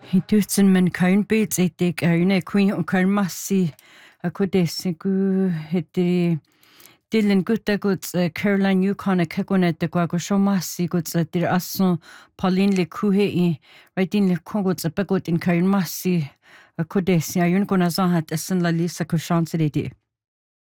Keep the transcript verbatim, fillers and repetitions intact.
Hitutsen men kaun beats etik ayune queen on kaun massi akodesigu heti Dylan gutta guts Caroline Yukon a kagonet de guago shomassi guts dir asson Pauline le kuhe i raidin le konguts a bagot in kaun massi akodesi ayun gona zahat essen la lisa kushanse de